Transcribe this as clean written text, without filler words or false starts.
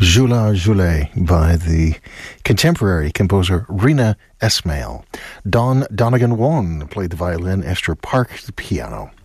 Jula Jule by the contemporary composer Rina Esmail. Don Donegan One played the violin, Esther Park the piano.